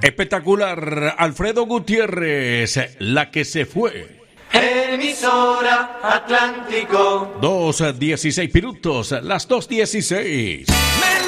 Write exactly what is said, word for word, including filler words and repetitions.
Espectacular, Alfredo Gutiérrez, la que se fue. Emisora Atlántico. Dos dieciséis minutos, las dos dieciséis.